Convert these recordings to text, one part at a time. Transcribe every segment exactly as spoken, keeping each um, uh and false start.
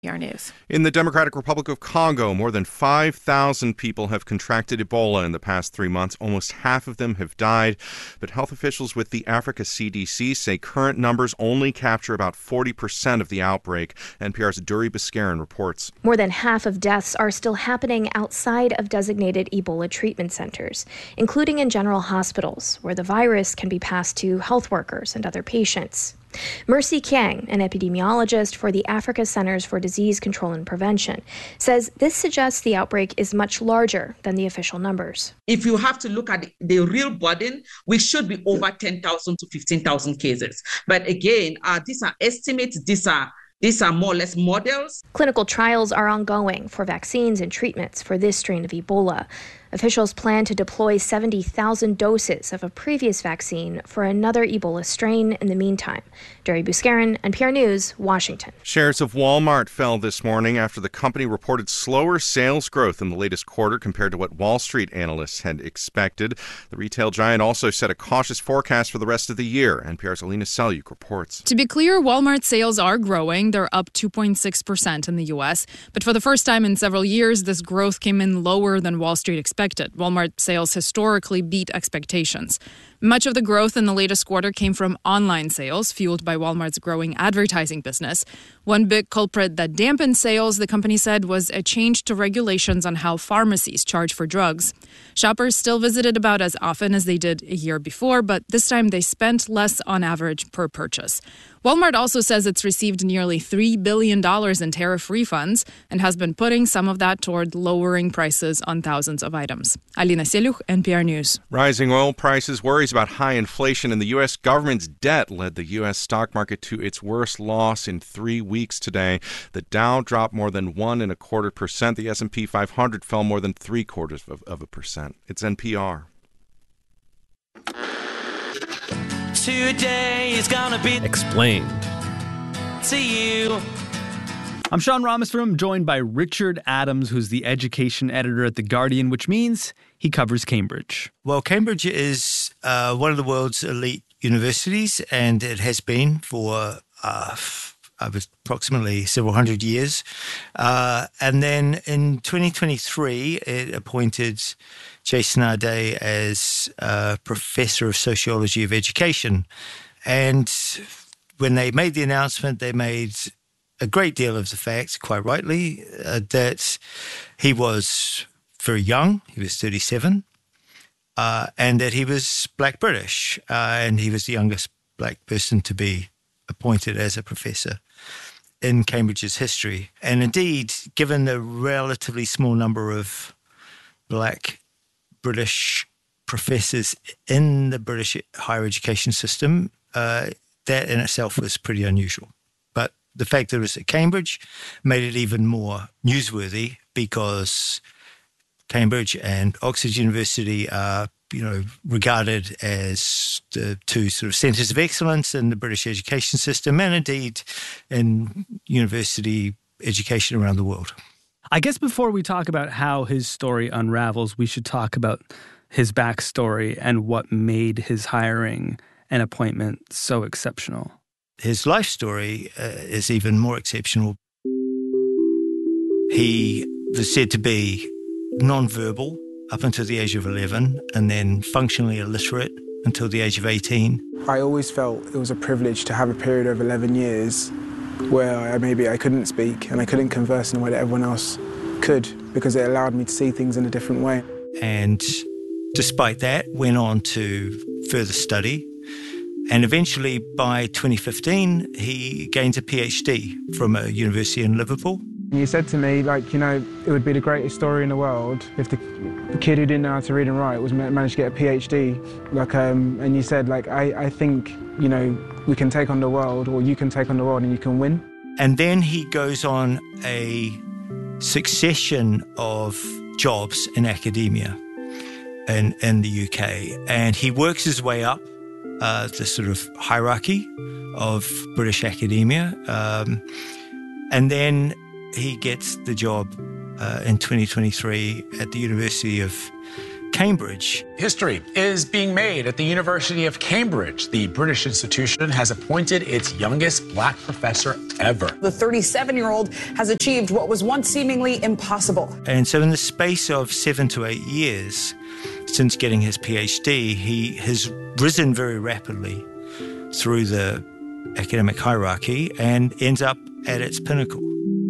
P R News. In the Democratic Republic of Congo, more than five thousand people have contracted Ebola in the past three months. Almost half of them have died. But health officials with the Africa C D C say current numbers only capture about forty percent of the outbreak. N P R's Duri Biscarin reports. More than half of deaths are still happening outside of designated Ebola treatment centers, including in general hospitals, where the virus can be passed to health workers and other patients. Mercy Kiang, an epidemiologist for the Africa Centers for Disease Control and Prevention, says this suggests the outbreak is much larger than the official numbers. If you have to look at the real burden, we should be over ten thousand to fifteen thousand cases. But again, uh, these are estimates, these are These are more or less models. Clinical trials are ongoing for vaccines and treatments for this strain of Ebola. Officials plan to deploy seventy thousand doses of a previous vaccine for another Ebola strain in the meantime. Duri Biscarin, N P R News, Washington. Shares of Walmart fell this morning after the company reported slower sales growth in the latest quarter compared to what Wall Street analysts had expected. The retail giant also set a cautious forecast for the rest of the year. N P R's Alina Selyuk reports. To be clear, Walmart sales are growing. They're up two point six percent in the U S. But for the first time in several years, this growth came in lower than Wall Street expected. Walmart sales historically beat expectations. Much of the growth in the latest quarter came from online sales, fueled by Walmart's growing advertising business. One big culprit that dampened sales, the company said, was a change to regulations on how pharmacies charge for drugs. Shoppers still visited about as often as they did a year before, but this time they spent less on average per purchase. Walmart also says it's received nearly three billion dollars in tariff refunds and has been putting some of that toward lowering prices on thousands of items. Alina Selyuk, N P R News. Rising oil prices, worries about high inflation, and the U S government's debt led the U S stock market to its worst loss in three weeks today. The Dow dropped more than one and a quarter percent. The S and P five hundred fell more than three quarters of, of a percent. It's N P R. Today is gonna be explained to you. I'm Sean Rameswaram, joined by Richard Adams, who's the education editor at The Guardian, which means he covers Cambridge. Well, Cambridge is uh, one of the world's elite universities, and it has been for uh, approximately several hundred years. Uh, and then in twenty twenty-three, it appointed Jason Ardey as uh, Professor of Sociology of Education. And when they made the announcement, they made a great deal of the fact, quite rightly, uh, that he was very young. He was thirty-seven, uh, and that he was Black British, uh, and he was the youngest Black person to be appointed as a professor in Cambridge's history. And indeed, given the relatively small number of Black British professors in the British higher education system, uh, that in itself was pretty unusual. But the fact that it was at Cambridge made it even more newsworthy, because Cambridge and Oxford University are, you know, regarded as the two sort of centres of excellence in the British education system, and indeed in university education around the world. I guess before we talk about how his story unravels, we should talk about his backstory and what made his hiring and appointment so exceptional. His life story uh, is even more exceptional. He was said to be nonverbal up until the age of eleven, and then functionally illiterate until the age of eighteen. I always felt it was a privilege to have a period of eleven years where I, maybe I couldn't speak and I couldn't converse in a way that everyone else could, because it allowed me to see things in a different way. And despite that, went on to further study. And eventually, by twenty fifteen, he gains a PhD from a university in Liverpool. You said to me, like, you know, it would be the greatest story in the world if the, the kid who didn't know how to read and write was managed to get a PhD. Like, um, and you said, like, I, I think, you know, we can take on the world, or you can take on the world and you can win. And then he goes on a succession of jobs in academia in, in the U K. And he works his way up uh, the sort of hierarchy of British academia. Um, and then he gets the job uh, in twenty twenty-three at the University of Cambridge. History is being made at the University of Cambridge. The British institution has appointed its youngest black professor ever. The thirty-seven-year-old has achieved what was once seemingly impossible. And so in the space of seven to eight years since getting his PhD, he has risen very rapidly through the academic hierarchy and ends up at its pinnacle.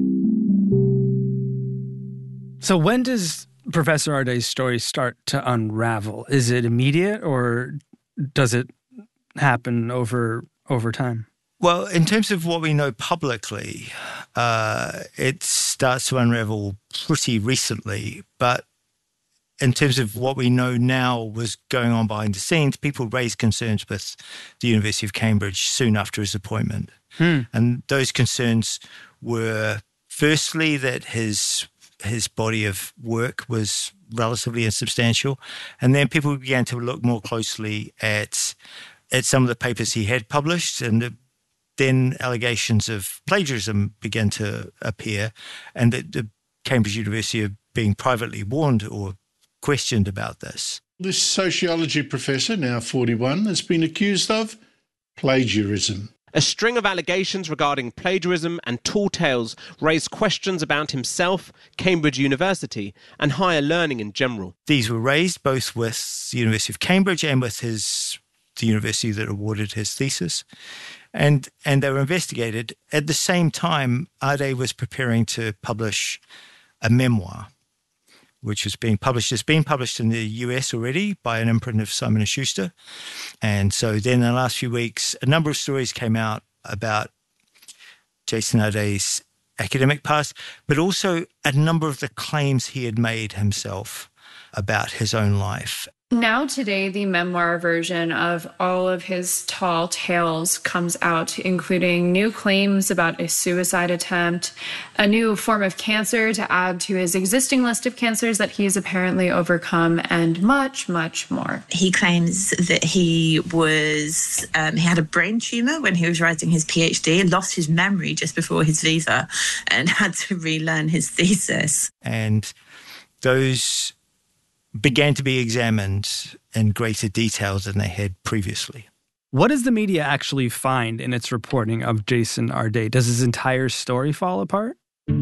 So when does Professor Arday's story start to unravel? Is it immediate or does it happen over over time? Well, in terms of what we know publicly, uh, it starts to unravel pretty recently. But in terms of what we know now was going on behind the scenes, people raised concerns with the University of Cambridge soon after his appointment. Hmm. And those concerns were, firstly, that his his body of work was relatively insubstantial. And then people began to look more closely at at some of the papers he had published, and the, then allegations of plagiarism began to appear, and that the Cambridge University are being privately warned or questioned about this. This sociology professor, now forty-one, has been accused of plagiarism. A string of allegations regarding plagiarism and tall tales raised questions about himself, Cambridge University, and higher learning in general. These were raised both with the University of Cambridge and with his the university that awarded his thesis, and and they were investigated. At the same time, Arday was preparing to publish a memoir, which was being published. It's been published in the U S already by an imprint of Simon and Schuster. And so then in the last few weeks, a number of stories came out about Jason Arday's academic past, but also a number of the claims he had made himself about his own life. Now today, the memoir version of all of his tall tales comes out, including new claims about a suicide attempt, a new form of cancer to add to his existing list of cancers that he's apparently overcome, and much, much more. He claims that he was, um, he had a brain tumor when he was writing his PhD, lost his memory just before his visa, and had to relearn his thesis. And those began to be examined in greater detail than they had previously. What does the media actually find in its reporting of Jason Arday? Does his entire story fall apart?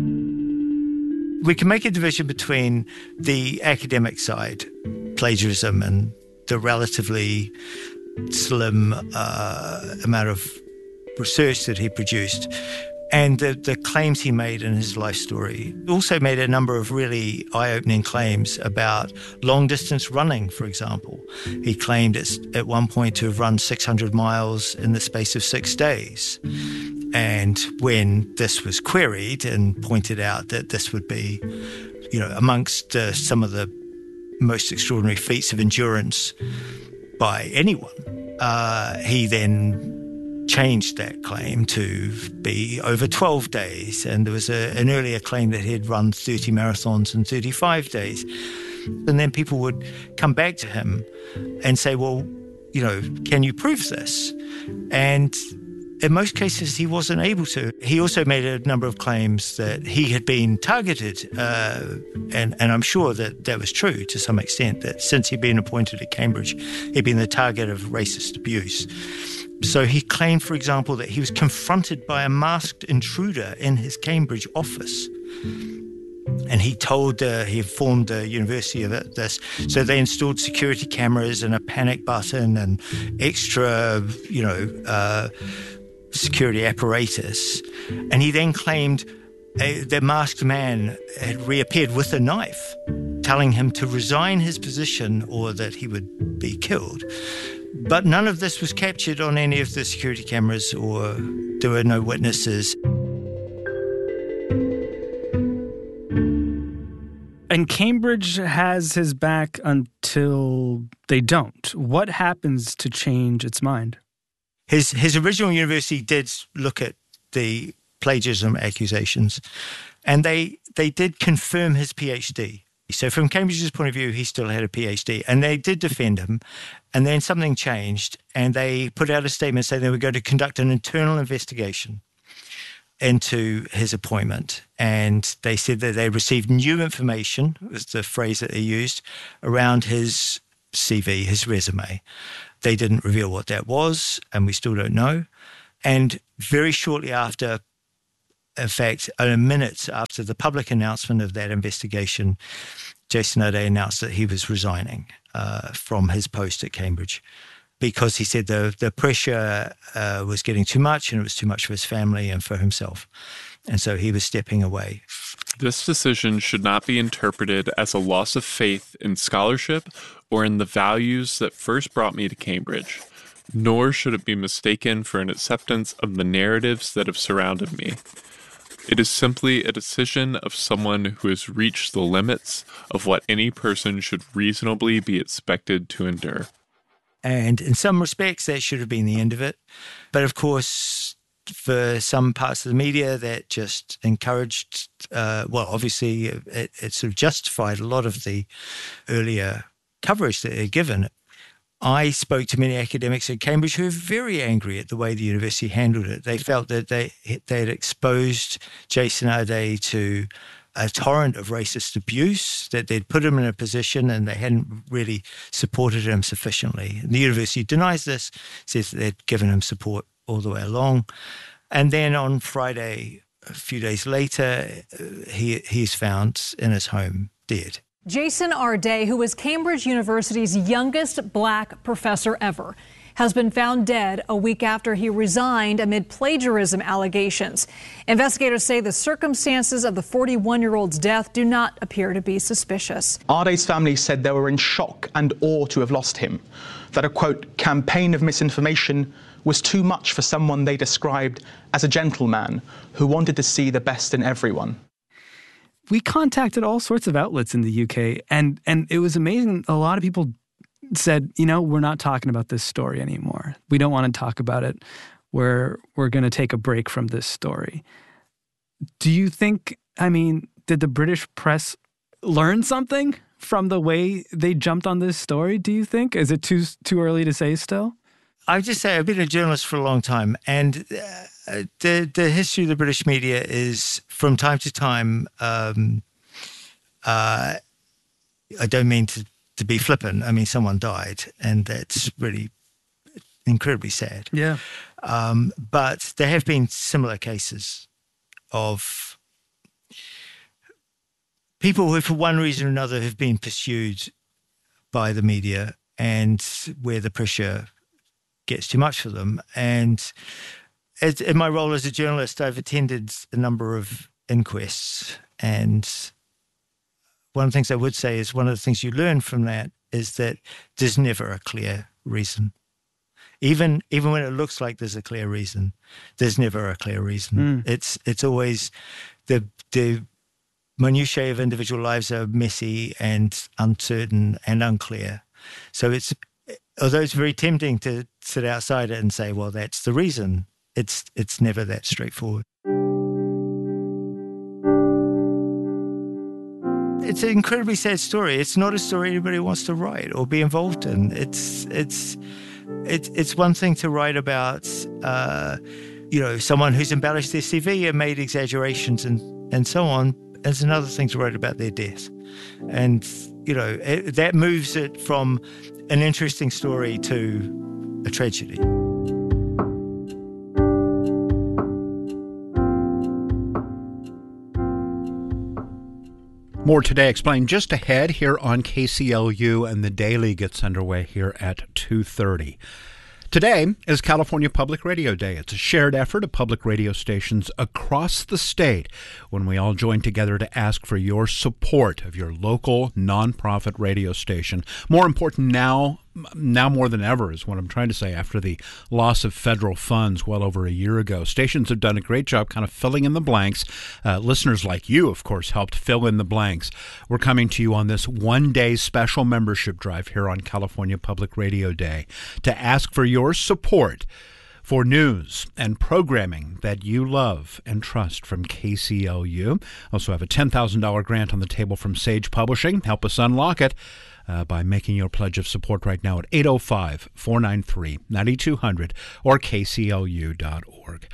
We can make a division between the academic side, plagiarism, and the relatively slim uh, amount of research that he produced, and the, the claims he made in his life story. He also made a number of really eye-opening claims about long-distance running, for example. He claimed it's, at one point to have run six hundred miles in the space of six days. And when this was queried and pointed out that this would be, you know, amongst uh, some of the most extraordinary feats of endurance by anyone, uh, he then changed that claim to be over twelve days. And there was a, an earlier claim that he'd run thirty marathons in thirty-five days. And then people would come back to him and say, well, you know, can you prove this? And in most cases, he wasn't able to. He also made a number of claims that he had been targeted, uh, and, and I'm sure that that was true to some extent, that since he'd been appointed at Cambridge, he'd been the target of racist abuse. So he claimed, for example, that he was confronted by a masked intruder in his Cambridge office. And he told, uh, he informed the university of it, this. So they installed security cameras and a panic button and extra, you know, uh, security apparatus. And he then claimed a, the masked man had reappeared with a knife, telling him to resign his position or that he would be killed. But none of this was captured on any of the security cameras, or there were no witnesses. And Cambridge has his back until they don't. What happens to change its mind? His his original university did look at the plagiarism accusations, and they they did confirm his PhD. So from Cambridge's point of view, he still had a PhD, and they did defend him. And then something changed, and they put out a statement saying they were going to conduct an internal investigation. into his appointment. And they said that they received new information, was the phrase that they used, around his C V, his resume. They didn't reveal what that was, and we still don't know. And very shortly after, in fact, a minute after the public announcement of that investigation, Jason O'Dea announced that he was resigning uh, from his post at Cambridge because he said the, the pressure uh, was getting too much and it was too much for his family and for himself. And so he was stepping away. This decision should not be interpreted as a loss of faith in scholarship or in the values that first brought me to Cambridge, nor should it be mistaken for an acceptance of the narratives that have surrounded me. It is simply a decision of someone who has reached the limits of what any person should reasonably be expected to endure. And in some respects, that should have been the end of it. But of course, for some parts of the media, that just encouraged, uh, well, obviously, it, it sort of justified a lot of the earlier coverage that they'd given. I spoke to many academics at Cambridge who were very angry at the way the university handled it. They felt that they they had exposed Jason O'Dea to a torrent of racist abuse, that they'd put him in a position and they hadn't really supported him sufficiently. And the university denies this, says that they'd given him support all the way along. And then on Friday, a few days later, he he's found in his home dead. Jason O'Dea, who was Cambridge University's youngest black professor ever, has been found dead a week after he resigned amid plagiarism allegations. Investigators say the circumstances of the forty-one-year-old's death do not appear to be suspicious. O'Dea's family said they were in shock and awe to have lost him, that a, quote, campaign of misinformation was too much for someone they described as a gentleman who wanted to see the best in everyone. We contacted all sorts of outlets in the U K, and and it was amazing. A lot of people said, you know, we're not talking about this story anymore. We don't want to talk about it. We're, we're going to take a break from this story. Do you think, I mean, did the British press learn something from the way they jumped on this story, do you think? Is it too too early to say still? I would just say I've been a journalist for a long time, and uh, the the history of the British media is, from time to time, um, uh, I don't mean to, to be flippant. I mean, someone died, and that's really incredibly sad. Yeah. Um, but there have been similar cases of people who, for one reason or another, have been pursued by the media, and where the pressure gets too much for them. And as, in my role as a journalist, I've attended a number of inquests, and one of the things I would say is one of the things you learn from that is that there's never a clear reason. Even even when it looks like there's a clear reason, there's never a clear reason. Mm. It's it's always the the minutiae of individual lives are messy and uncertain and unclear. So it's although it's very tempting to sit outside it and say, well, that's the reason, it's it's never that straightforward. It's an incredibly sad story. It's not a story anybody wants to write or be involved in. It's it's it's it's one thing to write about, uh, you know, someone who's embellished their C V and made exaggerations and and so on. It's another thing to write about their death, and you know it, that moves it from an interesting story to a tragedy. More Today Explained just ahead here on K C L U, and the Daily gets underway here at two thirty. Today is California Public Radio Day. It's a shared effort of public radio stations across the state when we all join together to ask for your support of your local nonprofit radio station. More important now, now more than ever is what I'm trying to say after the loss of federal funds well over a year ago. Stations have done a great job kind of filling in the blanks. Uh, listeners like you, of course, helped fill in the blanks. We're coming to you on this one-day special membership drive here on California Public Radio Day to ask for your support for news and programming that you love and trust from K C L U. Also have a ten thousand dollars grant on the table from Sage Publishing. Help us unlock it uh, by making your pledge of support right now at eight oh five, four nine three, nine two hundred or K C L U dot org.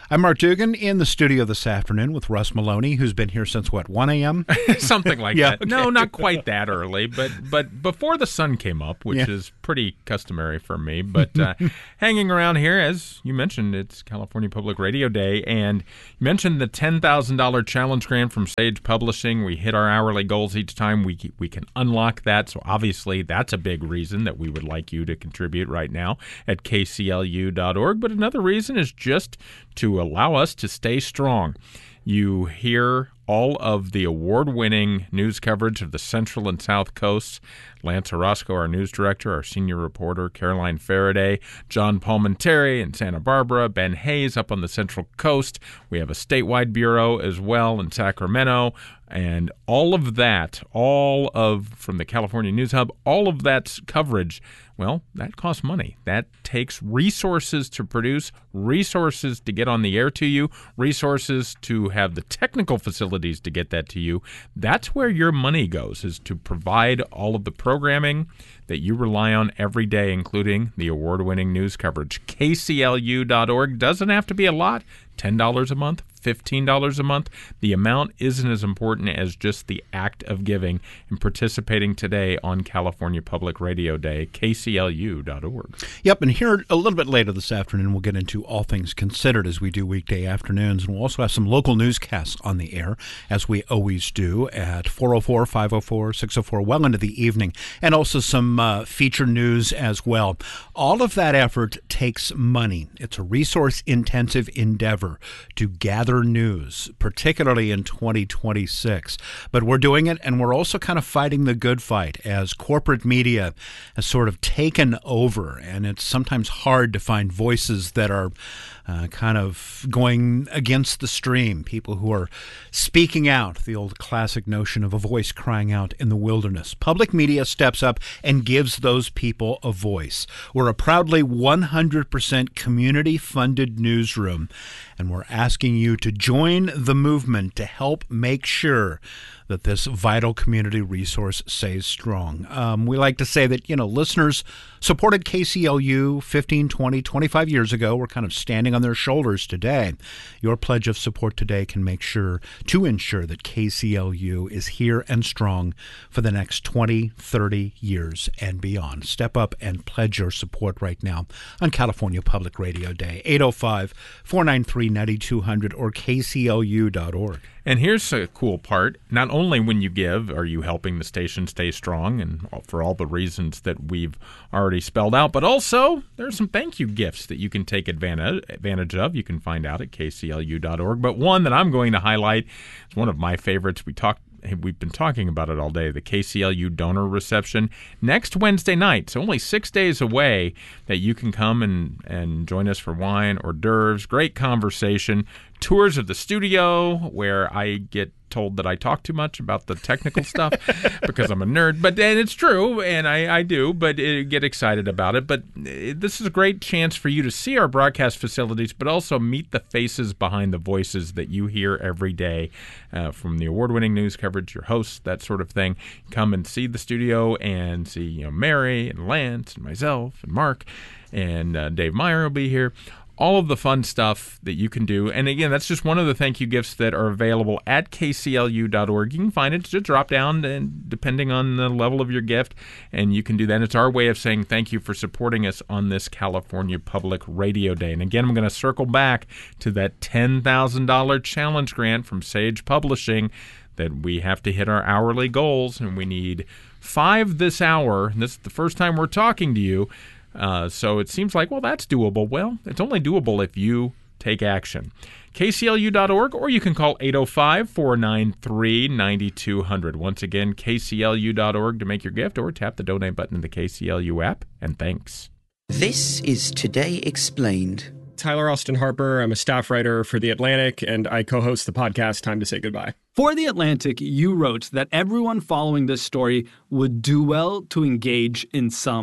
I'm Mark Dugan in the studio this afternoon with Russ Maloney, who's been here since, what, one a.m.? Something like yeah, that. Okay. No, not quite that early, but but before the sun came up, which Yeah. is pretty customary for me. But uh, hanging around here, as you mentioned, it's California Public Radio Day, and you mentioned the ten thousand dollars challenge grant from Sage Publishing. We hit our hourly goals each time. We, we can unlock that, so obviously that's a big reason that we would like you to contribute right now at K C L U dot org. But another reason is just to allow us to stay strong. You hear all of the award-winning news coverage of the Central and South Coasts. Lance Orozco, our news director, our senior reporter, Caroline Faraday, John Palmenteri in Santa Barbara, Ben Hayes up on the Central Coast. We have a statewide bureau as well in Sacramento. And all of that, all of, from the California News Hub, all of that coverage, well, that costs money. That takes resources to produce, resources to get on the air to you, resources to have the technical facilities to get that to you. That's where your money goes, is to provide all of the programming that you rely on every day, including the award-winning news coverage. K C L U dot org doesn't have to be a lot, ten dollars a month, fifteen dollars a month. The amount isn't as important as just the act of giving and participating today on California Public Radio Day, K C L U dot org. Yep, and here a little bit later this afternoon, we'll get into All Things Considered as we do weekday afternoons, and we'll also have some local newscasts on the air, as we always do, at four oh four, five oh four, six oh four, well into the evening, and also some uh, feature news as well. All of that effort takes money. It's a resource-intensive endeavor to gather news, particularly in twenty twenty-six. But we're doing it, and we're also kind of fighting the good fight as corporate media has sort of taken over, and it's sometimes hard to find voices that are uh, kind of going against the stream, people who are speaking out, the old classic notion of a voice crying out in the wilderness. Public media steps up and gives those people a voice. We're a proudly one hundred percent community-funded newsroom, and we're asking you to join the movement to help make sure that this vital community resource stays strong. Um, we like to say that, you know, listeners supported K C L U fifteen, twenty, twenty-five years ago. We're kind of standing on their shoulders today. Your pledge of support today can make sure to ensure that K C L U is here and strong for the next twenty, thirty years and beyond. Step up and pledge your support right now on California Public Radio Day, eight oh five, four nine three, nine two hundred or K C L U dot org. And here's a cool part. Not only when you give are you helping the station stay strong, and for all the reasons that we've already spelled out, but also there's some thank you gifts that you can take advantage advantage of. You can find out at K C L U dot org. But one that I'm going to highlight is one of my favorites. We talked We've been talking about it all day, the K C L U donor reception next Wednesday night. So only six days away that you can come and, and join us for wine, hors d'oeuvres, great conversation, tours of the studio where I get told that I talk too much about the technical stuff because I'm a nerd. But and it's true, and I, I do, but I get excited about it. But this is a great chance for you to see our broadcast facilities, but also meet the faces behind the voices that you hear every day uh, from the award-winning news coverage, your hosts, that sort of thing. Come and see the studio and see, you know, Mary and Lance and myself and Mark and uh, Dave Meyer will be here. All of the fun stuff that you can do. And again, that's just one of the thank you gifts that are available at K C L U dot org. You can find it, just drop down and depending on the level of your gift, and you can do that. It's our way of saying thank you for supporting us on this California Public Radio Day. And again, I'm going to circle back to that ten thousand dollars challenge grant from Sage Publishing that we have to hit our hourly goals, and we need five this hour. This is the first time we're talking to you. Uh, so it seems like, well, that's doable. Well, it's only doable if you take action. K C L U dot org, or you can call eight oh five, four nine three, nine two hundred. Once again, K C L U dot org to make your gift, or tap the donate button in the K C L U app. And thanks. This is Today Explained. Tyler Austin Harper. I'm a staff writer for The Atlantic, and I co-host the podcast Time to Say Goodbye. For The Atlantic, you wrote that everyone following this story would do well to engage in some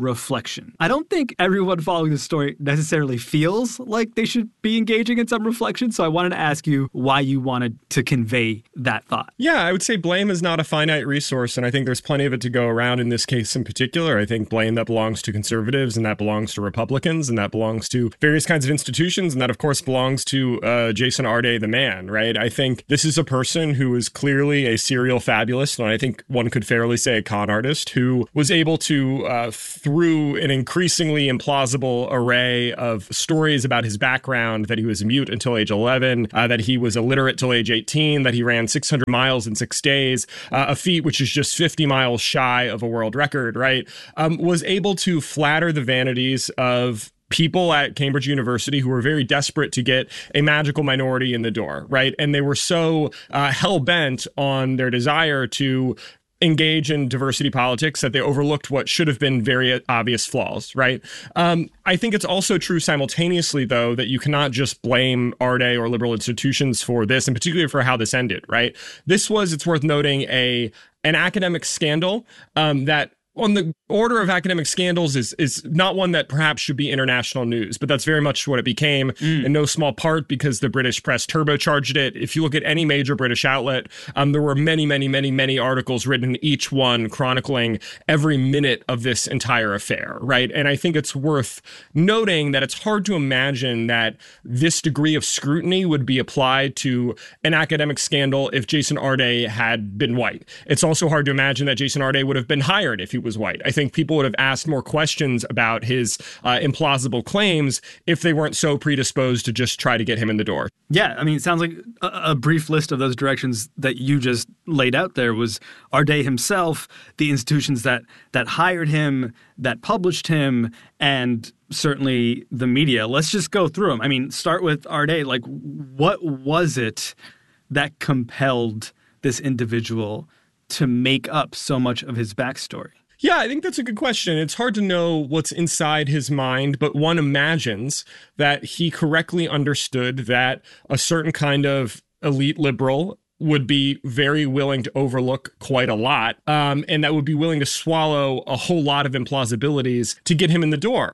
reflection. I don't think everyone following this story necessarily feels like they should be engaging in some reflection. So I wanted to ask you why you wanted to convey that thought. Yeah, I would say blame is not a finite resource, and I think there's plenty of it to go around in this case in particular. I think blame that belongs to conservatives, and that belongs to Republicans, and that belongs to various kinds of institutions, and that, of course, belongs to uh, Jason Arde, the man, right? I think this is a person who is clearly a serial fabulist, and I think one could fairly say a con artist, who was able to, uh, through an increasingly implausible array of stories about his background, that he was mute until age eleven, uh, that he was illiterate till age eighteen, that he ran six hundred miles in six days, uh, a feat which is just fifty miles shy of a world record, right? Um, was able to flatter the vanities of people at Cambridge University who were very desperate to get a magical minority in the door, right? And they were so uh, hell-bent on their desire to engage in diversity politics that they overlooked what should have been very obvious flaws, right? Um, I think it's also true simultaneously, though, that you cannot just blame Arde or liberal institutions for this, and particularly for how this ended, right? This was, it's worth noting, a an academic scandal um, that on the order of academic scandals is is not one that perhaps should be international news, but that's very much what it became mm. in no small part because the British press turbocharged it. If you look at any major British outlet, um, there were many, many, many, many articles written, each one chronicling every minute of this entire affair, right? And I think it's worth noting that it's hard to imagine that this degree of scrutiny would be applied to an academic scandal if Jason Arde had been white. It's also hard to imagine that Jason Arde would have been hired if he was white. I think people would have asked more questions about his uh, implausible claims if they weren't so predisposed to just try to get him in the door. Yeah, I mean, it sounds like a, a brief list of those directions that you just laid out there was Arde himself, the institutions that that hired him, that published him, and certainly the media. Let's just go through them. I mean, start with Arde. Like, what was it that compelled this individual to make up so much of his backstory? Yeah, I think that's a good question. It's hard to know what's inside his mind, but one imagines that he correctly understood that a certain kind of elite liberal would be very willing to overlook quite a lot, um, and that would be willing to swallow a whole lot of implausibilities to get him in the door.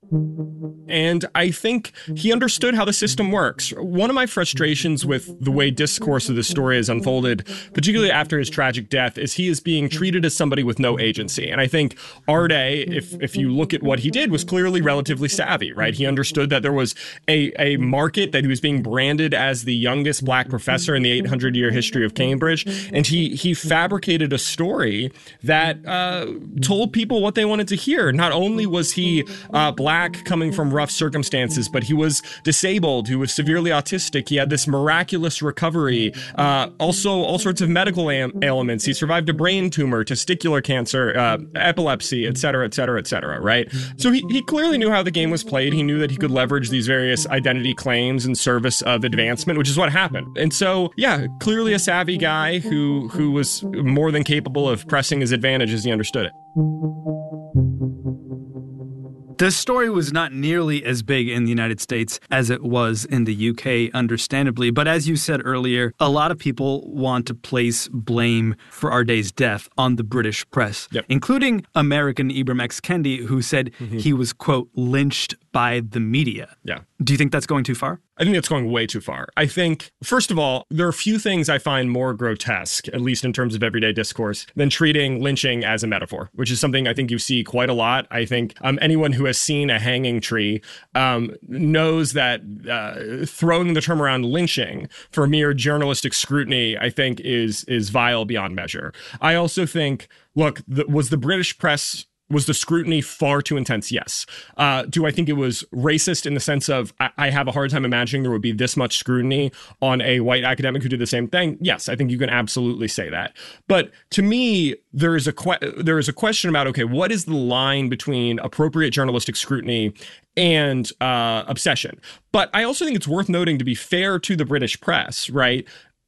And I think he understood how the system works. One of my frustrations with the way discourse of the story has unfolded, particularly after his tragic death, is he is being treated as somebody with no agency. And I think Arde, if if you look at what he did, was clearly relatively savvy, right? He understood that there was a, a market, that he was being branded as the youngest black professor in the eight hundred year history of Cambridge, and he he fabricated a story that uh, told people what they wanted to hear. Not only was he uh, black, coming from rough circumstances, but he was disabled, he was severely autistic, he had this miraculous recovery, uh, also all sorts of medical am- ailments. He survived a brain tumor, testicular cancer, uh, epilepsy, et cetera, et cetera, et cetera, right? So he, he clearly knew how the game was played. He knew that he could leverage these various identity claims in service of advancement, which is what happened. And so, yeah, clearly a savvy guy who who was more than capable of pressing his advantage as he understood it. The story was not nearly as big in the United States as it was in the U K, understandably. But as you said earlier, a lot of people want to place blame for Arde's death on the British press, yep. including American Ibram X. Kendi, who said mm-hmm. he was, quote, lynched by the media. Yeah. Do you think that's going too far? I think that's going way too far. I think, first of all, there are few things I find more grotesque, at least in terms of everyday discourse, than treating lynching as a metaphor, which is something I think you see quite a lot. I think um, anyone who has seen a hanging tree um, knows that uh, throwing the term around lynching for mere journalistic scrutiny, I think, is is vile beyond measure. I also think, look, the, was the British press... Was the scrutiny far too intense? Yes. Uh, do I think it was racist in the sense of I, I have a hard time imagining there would be this much scrutiny on a white academic who did the same thing? Yes, I think you can absolutely say that. But to me, there is a que- there is a question about, okay, what is the line between appropriate journalistic scrutiny and uh, obsession? But I also think it's worth noting, to be fair to the British press, right?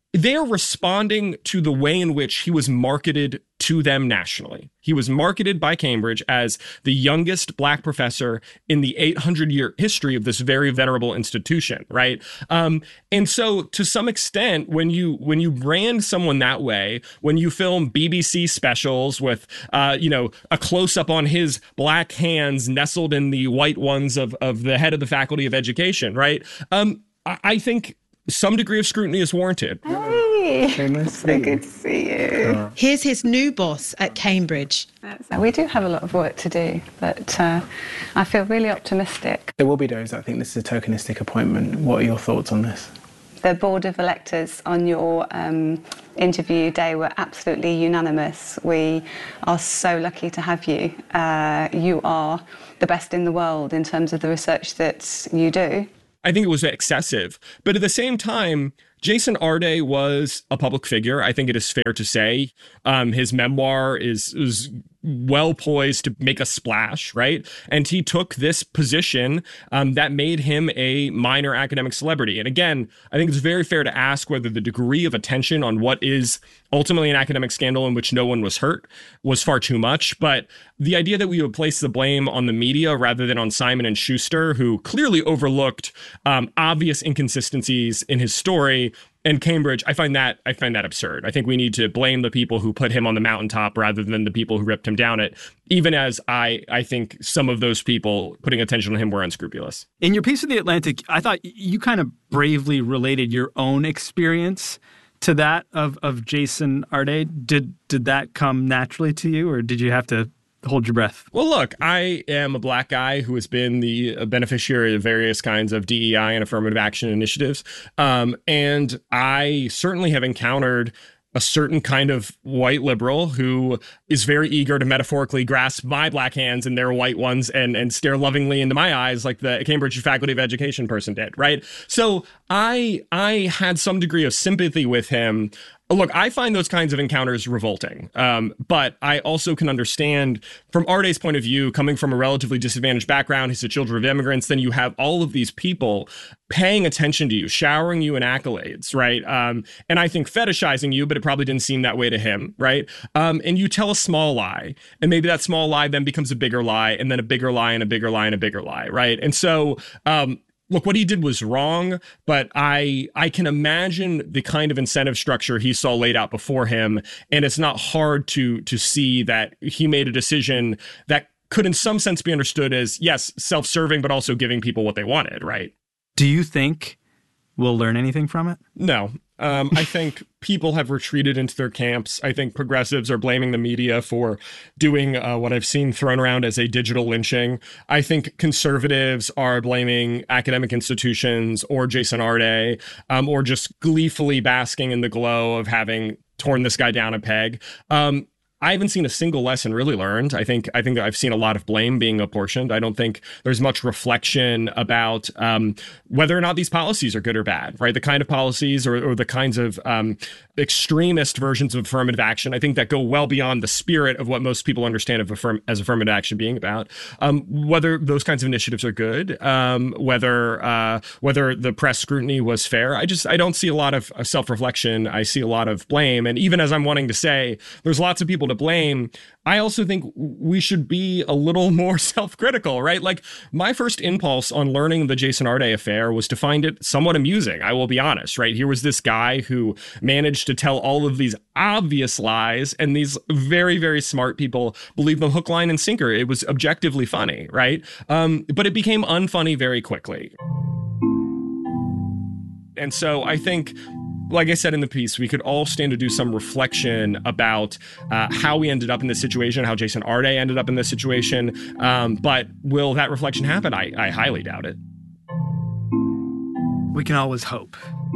they're responding to the way in which he was marketed to them nationally. He was marketed by Cambridge as the youngest black professor in the eight hundred year history of this very venerable institution, right? Um, and so to some extent, when you when you brand someone that way, when you film B B C specials with, uh, you know, a close-up on his black hands nestled in the white ones of, of the head of the Faculty of Education, right? Um, I, I think some degree of scrutiny is warranted. Hey, so good to see you. Here's his new boss at Cambridge. So we do have a lot of work to do, but uh, I feel really optimistic. There will be those that think this is a tokenistic appointment. What are your thoughts on this? The board of electors on your um, interview day were absolutely unanimous. We are so lucky to have you. Uh, you are the best in the world in terms of the research that you do. I think it was excessive. But at the same time, Jason Arde was a public figure. I think it is fair to say um, his memoir is, is well poised to make a splash, right? And he took this position um, that made him a minor academic celebrity. And again, I think it's very fair to ask whether the degree of attention on what is ultimately an academic scandal in which no one was hurt was far too much. But the idea that we would place the blame on the media rather than on Simon and Schuster, who clearly overlooked um, obvious inconsistencies in his story, and Cambridge, I find that I find that absurd. I think we need to blame the people who put him on the mountaintop rather than the people who ripped him down it, even as I, I think some of those people putting attention on him were unscrupulous. In your piece of The Atlantic, I thought you kind of bravely related your own experience to that of, of Jason Arde. Did, did that come naturally to you, or did you have to hold your breath? Well, look, I am a black guy who has been the beneficiary of various kinds of D E I and affirmative action initiatives. Um, and I certainly have encountered a certain kind of white liberal who is very eager to metaphorically grasp my black hands in their white ones and, and stare lovingly into my eyes like the Cambridge Faculty of Education person did, right? So I I had some degree of sympathy with him. Look, I find those kinds of encounters revolting, um, but I also can understand from Arde's point of view, coming from a relatively disadvantaged background, he's the children of immigrants, then you have all of these people paying attention to you, showering you in accolades, right? Um, and I think fetishizing you, but it probably didn't seem that way to him, right? Um, and you tell a small lie, and maybe that small lie then becomes a bigger lie, and then a bigger lie, and a bigger lie, and a bigger lie, right? And so, um, look, what he did was wrong, but I I can imagine the kind of incentive structure he saw laid out before him, and it's not hard to to see that he made a decision that could in some sense be understood as, yes, self-serving, but also giving people what they wanted, right? Do you think we'll learn anything from it? No. Um, I think people have retreated into their camps. I think progressives are blaming the media for doing uh, what I've seen thrown around as a digital lynching. I think conservatives are blaming academic institutions or Jason Arde, um, or just gleefully basking in the glow of having torn this guy down a peg. Um, I haven't seen a single lesson really learned. I think I think I've seen a lot of blame being apportioned. I don't think there's much reflection about um, whether or not these policies are good or bad, right? The kind of policies or, or the kinds of um, extremist versions of affirmative action, I think that go well beyond the spirit of what most people understand of affirm- as affirmative action being about. Um, whether those kinds of initiatives are good, um, whether uh, whether the press scrutiny was fair, I just I don't see a lot of self-reflection. I see a lot of blame. And even as I'm wanting to say, there's lots of people to blame, I also think we should be a little more self-critical, right? Like, my first impulse on learning the Jason Arde affair was to find it somewhat amusing. I will be honest, right? Here was this guy who managed to tell all of these obvious lies, and these very, very smart people believed them hook, line, and sinker. It was objectively funny, right? Um, but it became unfunny very quickly. And so I think, like I said in the piece, we could all stand to do some reflection about uh, how we ended up in this situation, how Jason Arde ended up in this situation. Um, but will that reflection happen? I, I highly doubt it. We can always hope.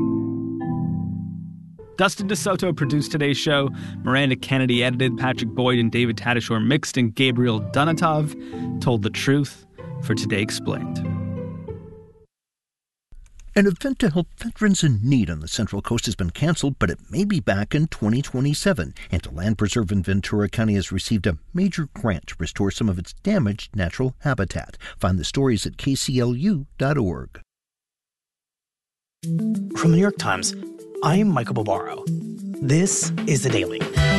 Dustin DeSoto produced today's show. Miranda Kennedy edited. Patrick Boyd and David Tadashore mixed. And Gabriel Donatov told the truth for Today Explained. An event to help veterans in need on the Central Coast has been canceled, but it may be back in twenty twenty-seven. And the Land Preserve in Ventura County has received a major grant to restore some of its damaged natural habitat. Find the stories at K C L U dot org. From the New York Times, I'm Michael Barbaro. This is The Daily.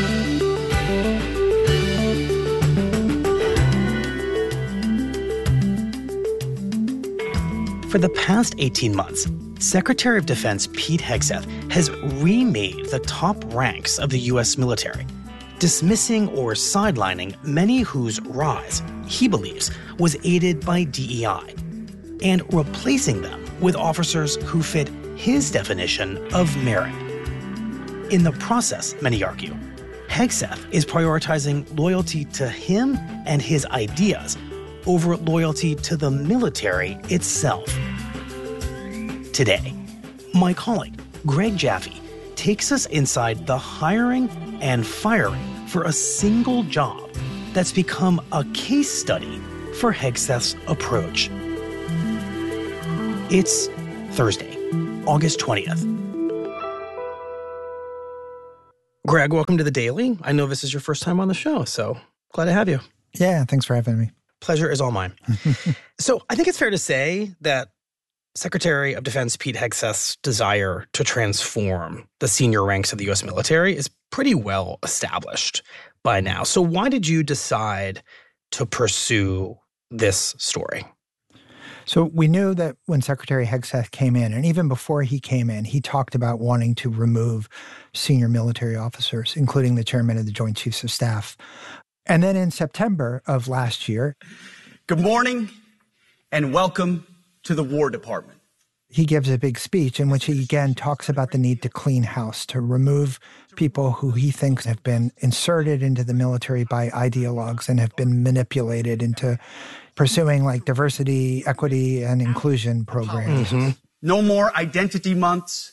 For the past eighteen months, Secretary of Defense Pete Hegseth has remade the top ranks of the U S military, dismissing or sidelining many whose rise, he believes, was aided by D E I, and replacing them with officers who fit his definition of merit. In the process, many argue, Hegseth is prioritizing loyalty to him and his ideas over loyalty to the military itself. Today, my colleague, Greg Jaffe, takes us inside the hiring and firing for a single job that's become a case study for Hegseth's approach. It's Thursday, August twentieth. Greg, welcome to The Daily. I know this is your first time on the show, so glad to have you. Yeah, thanks for having me. Pleasure is all mine. So I think it's fair to say that Secretary of Defense Pete Hegseth's desire to transform the senior ranks of the U S military is pretty well established by now. So why did you decide to pursue this story? So we knew that when Secretary Hegseth came in, and even before he came in, he talked about wanting to remove senior military officers, including the chairman of the Joint Chiefs of Staff. And then in September of last year, good morning and welcome to the War Department. He gives a big speech in which he again talks about the need to clean house, to remove people who he thinks have been inserted into the military by ideologues and have been manipulated into pursuing like diversity, equity, and inclusion programs. Mm-hmm. No more identity months,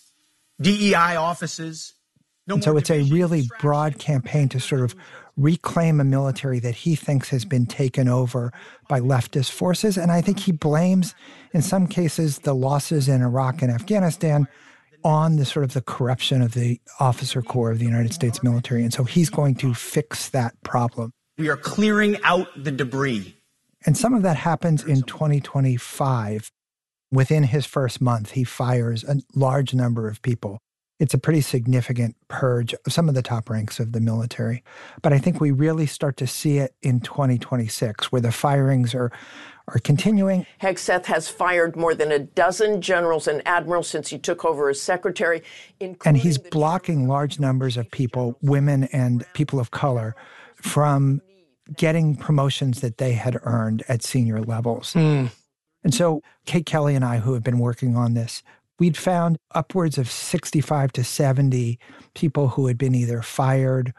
D E I offices. No and so it's a really broad campaign to sort of reclaim a military that he thinks has been taken over by leftist forces. And I think he blames, in some cases, the losses in Iraq and Afghanistan on the sort of the corruption of the officer corps of the United States military. And so he's going to fix that problem. We are clearing out the debris. And some of that happens in twenty twenty-five. Within his first month, he fires a large number of people. It's a pretty significant purge of some of the top ranks of the military. But I think we really start to see it in twenty twenty-six, where the firings are are continuing. Hegseth has fired more than a dozen generals and admirals since he took over as secretary. And he's blocking large numbers of people, women and people of color, from getting promotions that they had earned at senior levels. Mm. And so Kate Kelly and I, who have been working on this, we'd found upwards of sixty-five to seventy people who had been either fired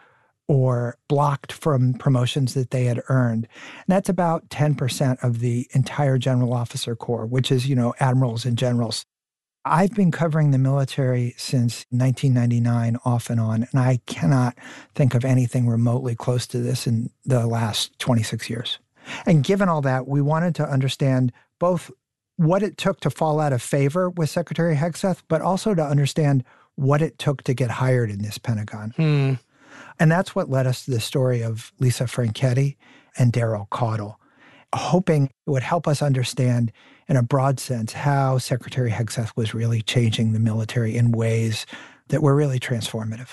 or blocked from promotions that they had earned. And that's about ten percent of the entire General Officer Corps, which is, you know, admirals and generals. I've been covering the military since nineteen ninety-nine, off and on, and I cannot think of anything remotely close to this in the last twenty-six years. And given all that, we wanted to understand both what it took to fall out of favor with Secretary Hegseth, but also to understand what it took to get hired in this Pentagon. Hmm. And that's what led us to the story of Lisa Franchetti and Daryl Caudle, hoping it would help us understand in a broad sense how Secretary Hegseth was really changing the military in ways that were really transformative.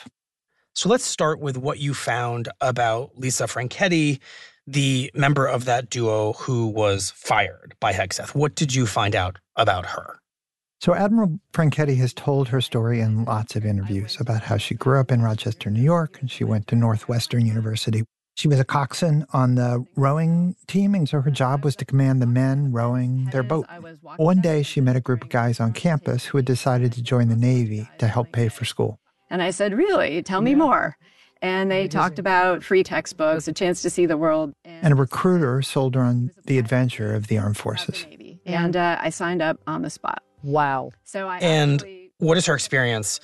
So let's start with what you found about Lisa Franchetti, the member of that duo who was fired by Hegseth. What did you find out about her? So Admiral Franchetti has told her story in lots of interviews about how she grew up in Rochester, New York, and she went to Northwestern University. She was a coxswain on the rowing team, and so her job was to command the men rowing their boat. One day, she met a group of guys on campus who had decided to join the Navy to help pay for school. And I said, really? Tell me more. And they talked about free textbooks, a chance to see the world. And a recruiter sold her on the adventure of the armed forces. And uh, I signed up on the spot. Wow. So I And actually, what is her experience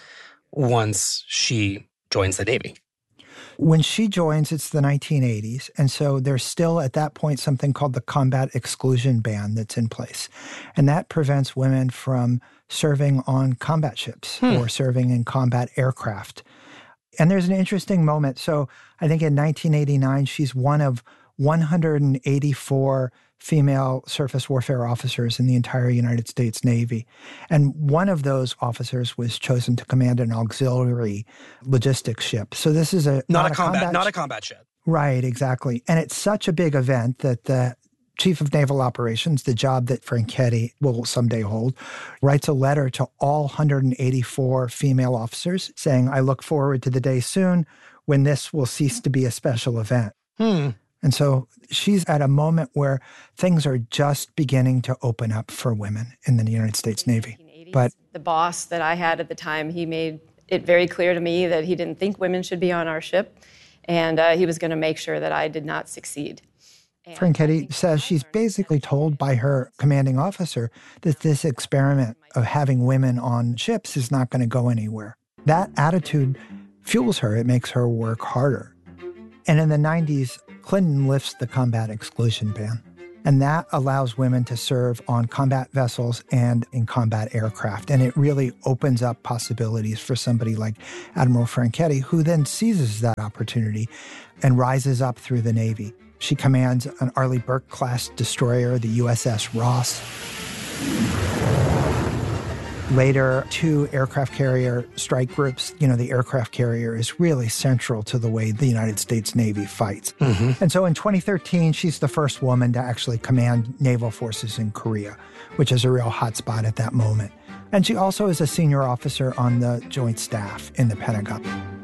once she joins the Navy? When she joins, it's the nineteen eighties. And so there's still at that point something called the combat exclusion ban that's in place. And that prevents women from serving on combat ships Hmm. or serving in combat aircraft. And there's an interesting moment. So I think in nineteen eighty-nine, she's one of one hundred eighty-four female surface warfare officers in the entire United States Navy. And one of those officers was chosen to command an auxiliary logistics ship. So this is a Not, not a combat, combat not sh- a combat ship. Right, exactly. And it's such a big event that the Chief of Naval Operations, the job that Franchetti will someday hold, writes a letter to all one hundred eighty-four female officers saying, I look forward to the day soon when this will cease to be a special event. Hmm. And so she's at a moment where things are just beginning to open up for women in the United States Navy. But the boss that I had at the time, he made it very clear to me that he didn't think women should be on our ship, and uh, he was going to make sure that I did not succeed. Franchetti says she's basically told by her commanding officer that this experiment of having women on ships is not going to go anywhere. That attitude fuels her. It makes her work harder. And in the nineties, Clinton lifts the combat exclusion ban. And that allows women to serve on combat vessels and in combat aircraft. And it really opens up possibilities for somebody like Admiral Franchetti, who then seizes that opportunity and rises up through the Navy. She commands an Arleigh Burke-class destroyer, the U S S Ross. Later, two aircraft carrier strike groups. You know, the aircraft carrier is really central to the way the United States Navy fights. Mm-hmm. And so in twenty thirteen, she's the first woman to actually command naval forces in Korea, which is a real hot spot at that moment. And she also is a senior officer on the Joint Staff in the Pentagon.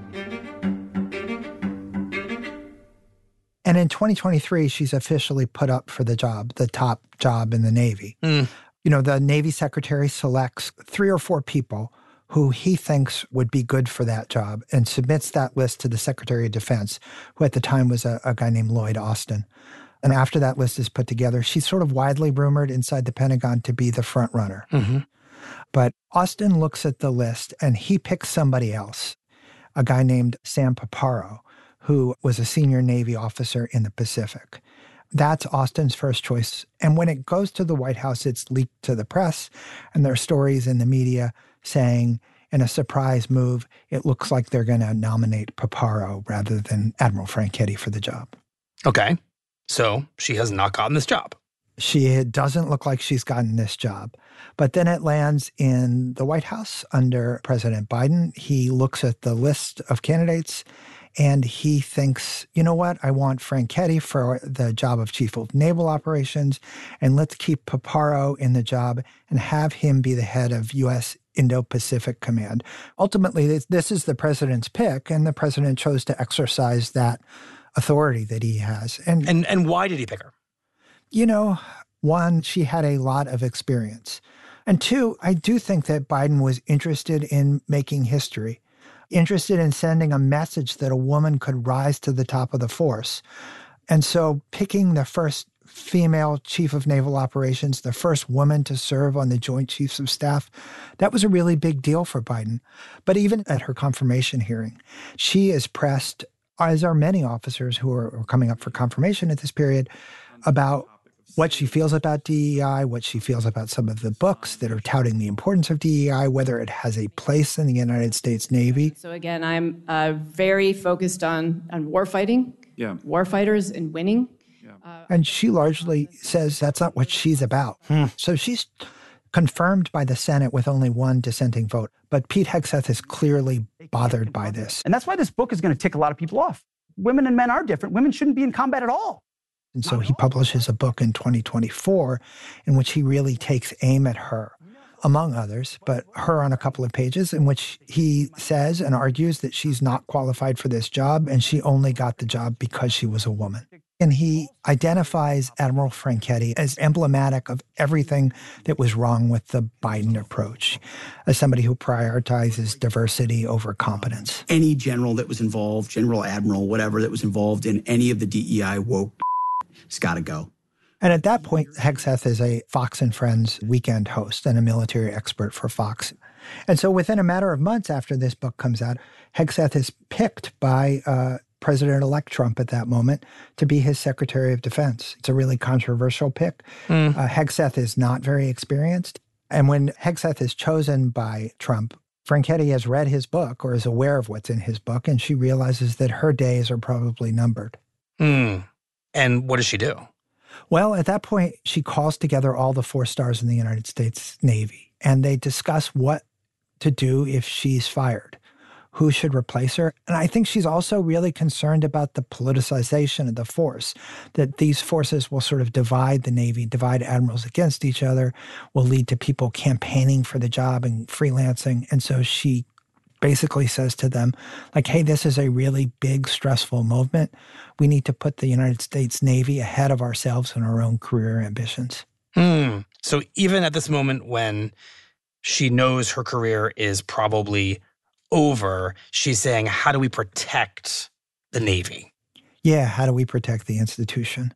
And in twenty twenty-three, she's officially put up for the job, the top job in the Navy. Mm. You know, the Navy secretary selects three or four people who he thinks would be good for that job and submits that list to the Secretary of Defense, who at the time was a, a guy named Lloyd Austin. And after that list is put together, she's sort of widely rumored inside the Pentagon to be the front runner. Mm-hmm. But Austin looks at the list and he picks somebody else, a guy named Sam Paparo, who was a senior Navy officer in the Pacific. That's Austin's first choice. And when it goes to the White House, it's leaked to the press, and there are stories in the media saying, in a surprise move, it looks like they're going to nominate Paparo rather than Admiral Franchetti for the job. Okay. So she has not gotten this job. She doesn't look like she's gotten this job. But then it lands in the White House under President Biden. He looks at the list of candidates and he thinks, you know what, I want Franchetti for the job of Chief of Naval Operations, and let's keep Paparo in the job and have him be the head of U S Indo-Pacific Command. Ultimately, this, this is the president's pick, and the president chose to exercise that authority that he has. And, and, and why did he pick her? You know, one, she had a lot of experience. And two, I do think that Biden was interested in making history, interested in sending a message that a woman could rise to the top of the force. And so picking the first female chief of naval operations, the first woman to serve on the Joint Chiefs of Staff, that was a really big deal for Biden. But even at her confirmation hearing, she is pressed, as are many officers who are coming up for confirmation at this period, about what she feels about D E I, what she feels about some of the books that are touting the importance of D E I, whether it has a place in the United States Navy. So again, I'm uh, very focused on, on warfighting, yeah. warfighters and winning. Yeah. And she largely says that's not what she's about. Hmm. So she's confirmed by the Senate with only one dissenting vote. But Pete Hegseth is clearly bothered by this. And that's why this book is going to tick a lot of people off. Women and men are different. Women shouldn't be in combat at all. And so he publishes a book in twenty twenty-four in which he really takes aim at her, among others, but her on a couple of pages, in which he says and argues that she's not qualified for this job and she only got the job because she was a woman. And he identifies Admiral Franchetti as emblematic of everything that was wrong with the Biden approach, as somebody who prioritizes diversity over competence. Any general that was involved, general, admiral, whatever, that was involved in any of the D E I woke, it's got to go. And at that point, Hegseth is a Fox and Friends weekend host and a military expert for Fox. And so within a matter of months after this book comes out, Hegseth is picked by uh, President-elect Trump at that moment to be his Secretary of Defense. It's a really controversial pick. Mm. Uh, Hegseth is not very experienced. And when Hegseth is chosen by Trump, Franchetti has read his book or is aware of what's in his book, and she realizes that her days are probably numbered. Hmm. And what does she do? Well, at that point, she calls together all the four stars in the United States Navy, and they discuss what to do if she's fired, who should replace her. And I think she's also really concerned about the politicization of the force, that these forces will sort of divide the Navy, divide admirals against each other, will lead to people campaigning for the job and freelancing. And so she basically says to them, like, hey, this is a really big, stressful movement. We need to put the United States Navy ahead of ourselves and our own career ambitions. Hmm. So even at this moment when she knows her career is probably over, she's saying, how do we protect the Navy? Yeah, how do we protect the institution?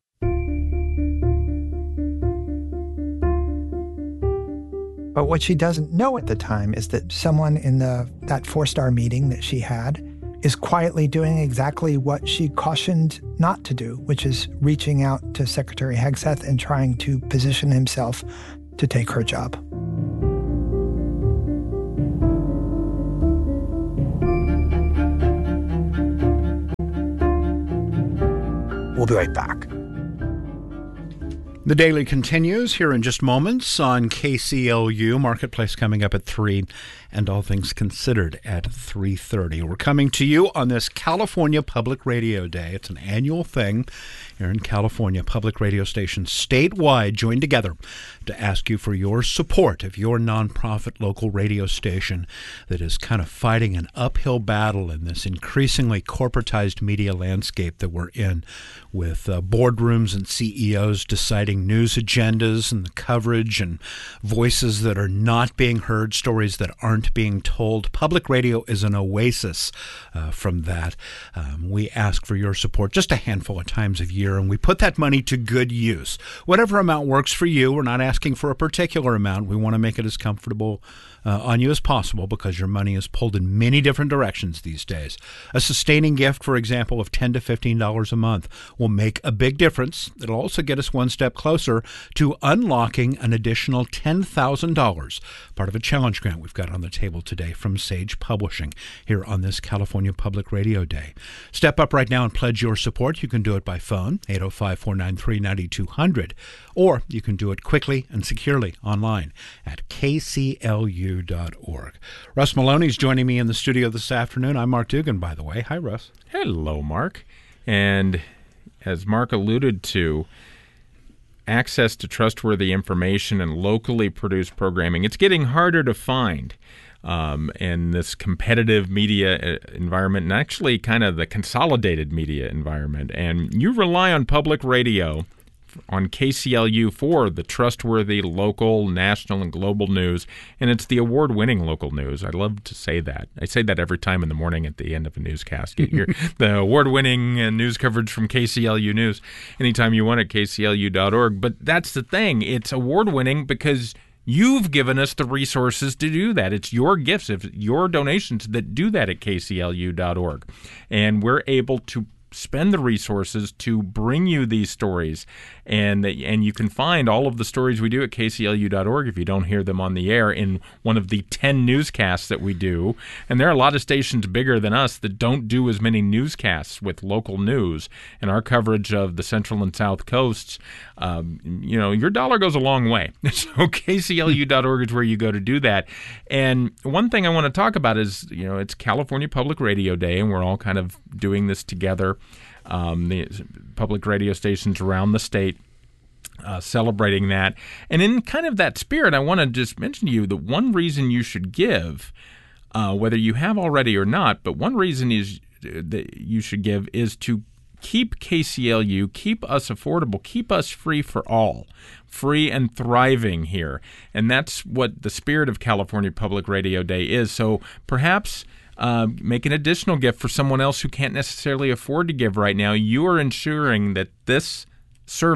But what she doesn't know at the time is that someone in the that four-star meeting that she had is quietly doing exactly what she cautioned not to do, which is reaching out to Secretary Hegseth and trying to position himself to take her job. We'll be right back. The Daily continues here in just moments on K C L U. Marketplace coming up at three, and All Things Considered at three thirty. We're coming to you on this California Public Radio Day. It's an annual thing here in California. Public radio stations statewide join together to ask you for your support of your nonprofit local radio station that is kind of fighting an uphill battle in this increasingly corporatized media landscape that we're in, with uh, boardrooms and C E Os deciding news agendas and the coverage and voices that are not being heard, stories that aren't being told. Public radio is an oasis uh, from that. Um, we ask for your support just a handful of times a year, and we put that money to good use. Whatever amount works for you. We're not asking for a particular amount. We want to make it as comfortable Uh, on you as possible, because your money is pulled in many different directions these days. A sustaining gift, for example, of ten to fifteen dollars a month will make a big difference. It'll also get us one step closer to unlocking an additional ten thousand dollars, part of a challenge grant we've got on the table today from Sage Publishing here on this California Public Radio Day. Step up right now and pledge your support. You can do it by phone, eight oh five, four nine three, nine two zero zero, or you can do it quickly and securely online at K C L U dot org. Russ Maloney's joining me in the studio this afternoon. I'm Mark Dugan, by the way. Hi, Russ. Hello, Mark. And as Mark alluded to, access to trustworthy information and locally produced programming, it's getting harder to find um, in this competitive media environment, and actually kind of the consolidated media environment. And you rely on public radio on K C L U for the trustworthy local, national, and global news, and it's the award-winning local news. I love to say that. I say that every time in the morning at the end of a newscast. Get your the award-winning uh, news coverage from K C L U News anytime you want at K C L U dot org. But that's the thing. It's award-winning because you've given us the resources to do that. It's your gifts, it's your donations that do that at K C L U dot org. And we're able to spend the resources to bring you these stories, and and you can find all of the stories we do at K C L U dot org if you don't hear them on the air in one of the ten newscasts that we do. And there are a lot of stations bigger than us that don't do as many newscasts with local news, and our coverage of the Central and South Coasts, um, you know, your dollar goes a long way. So K C L U dot org is where you go to do that. And one thing I want to talk about is, you know, it's California Public Radio Day, and we're all kind of doing this together. Um, the public radio stations around the state uh, celebrating that. And in kind of that spirit, I want to just mention to you that one reason you should give, uh, whether you have already or not, but one reason is that you should give is to keep K C L U, keep us affordable, keep us free for all, free and thriving here. And that's what the spirit of California Public Radio Day is. So perhaps Uh, make an additional gift for someone else who can't necessarily afford to give right now. You are ensuring that this service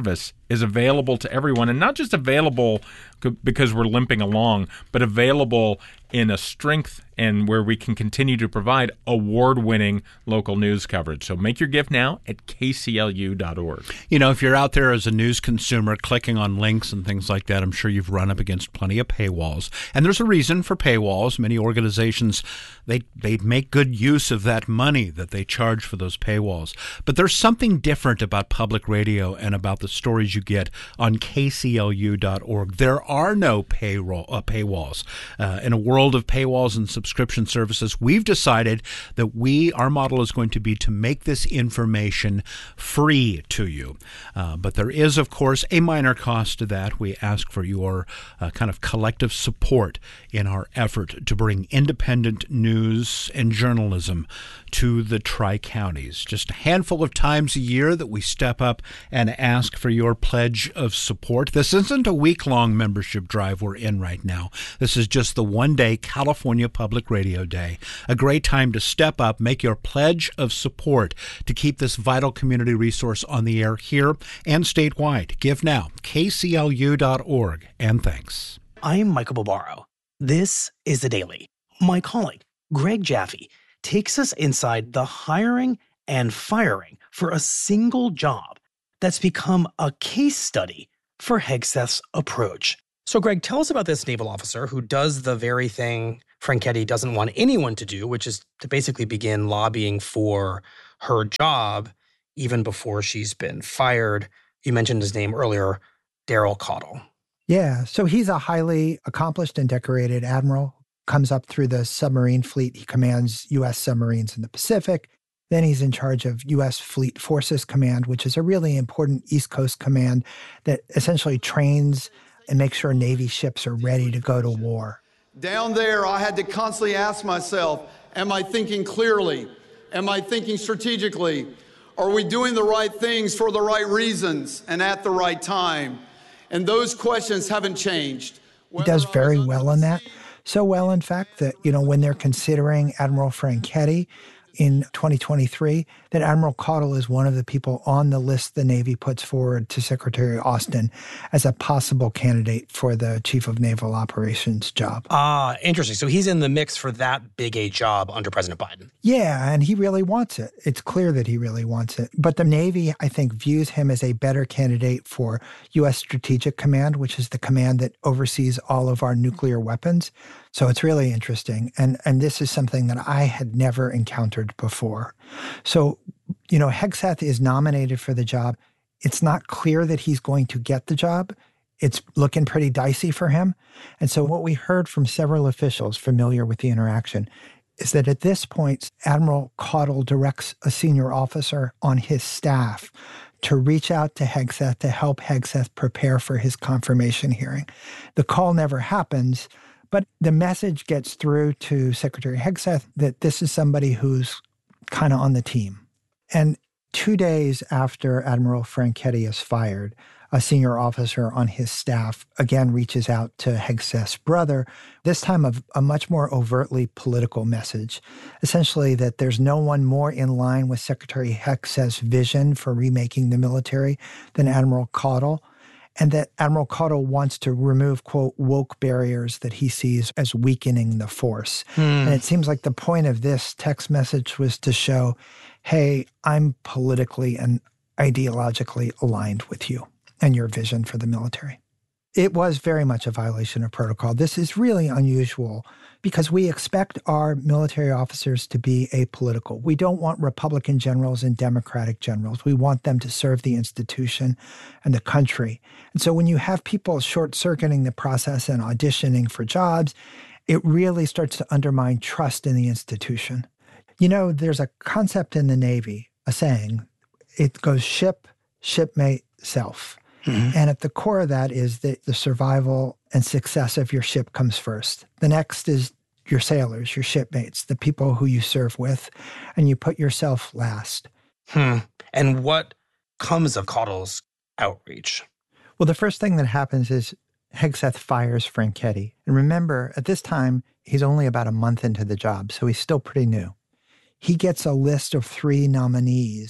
is available to everyone, and not just available because we're limping along, but available in a strength and where we can continue to provide award-winning local news coverage. So make your gift now at K C L U dot org. You know, if you're out there as a news consumer clicking on links and things like that, I'm sure you've run up against plenty of paywalls. And there's a reason for paywalls. Many organizations, they, they make good use of that money that they charge for those paywalls. But there's something different about public radio and about the stories you get on K C L U dot org. There are no payroll, uh, paywalls. Uh, in a world of paywalls and subscription services, we've decided that we, our model is going to be to make this information free to you. Uh, but there is, of course, a minor cost to that. We ask for your uh, kind of collective support in our effort to bring independent news and journalism to the Tri-Counties. Just a handful of times a year that we step up and ask for your pledge of support. This isn't a week-long membership drive we're in right now. This is just the one-day California Public Radio Day. A great time to step up, make your pledge of support to keep this vital community resource on the air here and statewide. Give now, K C L U dot org, and thanks. I'm Michael Barbaro. This is The Daily. My colleague, Greg Jaffe, takes us inside the hiring and firing for a single job that's become a case study for Hegseth's approach. So, Greg, tell us about this naval officer who does the very thing Franchetti doesn't want anyone to do, which is to basically begin lobbying for her job even before she's been fired. You mentioned his name earlier, Daryl Caudle. Yeah, so he's a highly accomplished and decorated admiral. Comes up through the submarine fleet. He commands U S submarines in the Pacific. Then he's in charge of U S Fleet Forces Command, which is a really important East Coast command that essentially trains and makes sure Navy ships are ready to go to war. Down there, I had to constantly ask myself, am I thinking clearly? Am I thinking strategically? Are we doing the right things for the right reasons and at the right time? And those questions haven't changed. He does very well in that. So well, in fact, that, you know, when they're considering Admiral Franchetti in twenty twenty-three, that Admiral Caudle is one of the people on the list the Navy puts forward to Secretary Austin as a possible candidate for the Chief of Naval Operations job. Ah, interesting. So he's in the mix for that big a job under President Biden. Yeah, and he really wants it. It's clear that he really wants it. But the Navy, I think, views him as a better candidate for U S Strategic Command, which is the command that oversees all of our nuclear weapons. So it's really interesting. And and this is something that I had never encountered before. So, you know, Hegseth is nominated for the job. It's not clear that he's going to get the job. It's looking pretty dicey for him. And so what we heard from several officials familiar with the interaction is that at this point, Admiral Caudle directs a senior officer on his staff to reach out to Hegseth to help Hegseth prepare for his confirmation hearing. The call never happens, but the message gets through to Secretary Hegseth that this is somebody who's kind of on the team. And two days after Admiral Franchetti is fired, a senior officer on his staff again reaches out to Hegseth's brother, this time of a much more overtly political message, essentially that there's no one more in line with Secretary Hegseth's vision for remaking the military than Admiral Caudle, and that Admiral Caudle wants to remove, quote, woke barriers that he sees as weakening the force. Hmm. And it seems like the point of this text message was to show, hey, I'm politically and ideologically aligned with you and your vision for the military. It was very much a violation of protocol. This is really unusual because we expect our military officers to be apolitical. We don't want Republican generals and Democratic generals. We want them to serve the institution and the country. And so when you have people short-circuiting the process and auditioning for jobs, it really starts to undermine trust in the institution. You know, there's a concept in the Navy, a saying, it goes ship, shipmate, self. Mm-hmm. And at the core of that is that the survival and success of your ship comes first. The next is your sailors, your shipmates, the people who you serve with, and you put yourself last. Hmm. And what comes of Caudle's outreach? Well, the first thing that happens is Hegseth fires Franchetti. And remember, at this time, he's only about a month into the job, so he's still pretty new. He gets a list of three nominees